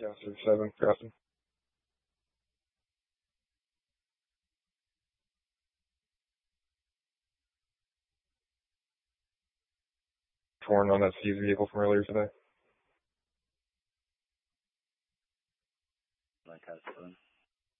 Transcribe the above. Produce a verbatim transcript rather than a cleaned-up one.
Yeah, six seven, crossing. Torn on that seized vehicle from earlier today. Like I said.